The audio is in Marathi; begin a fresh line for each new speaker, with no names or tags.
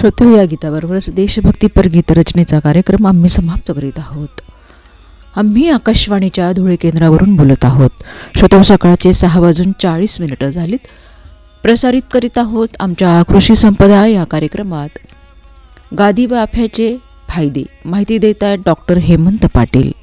श्रोते या गीताबरोबरच देशभक्तीपर गीतरचनेचा कार्यक्रम आम्ही समाप्त करीत आहोत. आम्ही आकाशवाणीच्या धुळे केंद्रावरून बोलत आहोत. श्रोते सकाळचे 6:40 झालीत. प्रसारित करीत आहोत आमच्या कृषी संपदा या कार्यक्रमात गादी व आफ्याचे फायदे. माहिती देत आहेत डॉक्टर हेमंत पाटील.